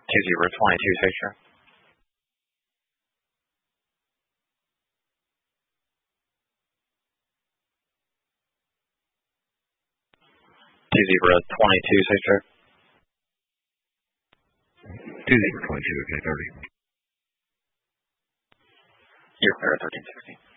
2022, take care. 2022, take care. 2022, okay, 30. You're clear at 1360.